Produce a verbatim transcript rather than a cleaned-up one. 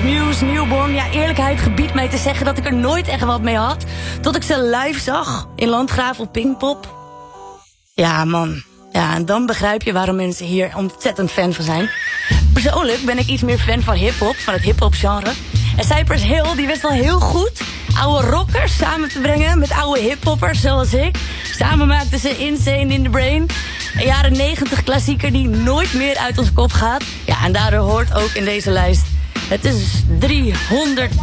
Muse, Newborn. Ja, eerlijkheid gebiedt mij te zeggen dat ik er nooit echt wat mee had. Tot ik ze live zag in Landgraaf op Pinkpop. Ja, man. Ja, en dan begrijp je waarom mensen hier ontzettend fan van zijn. Persoonlijk ben ik iets meer fan van hiphop, van het hiphop genre. En Cypress Hill, die wist wel heel goed oude rockers samen te brengen met oude hiphoppers zoals ik. Samen maakten ze Insane in the Brain. Een jaren negentig klassieker die nooit meer uit ons kop gaat. Ja, en daardoor hoort ook in deze lijst: het is driehonderd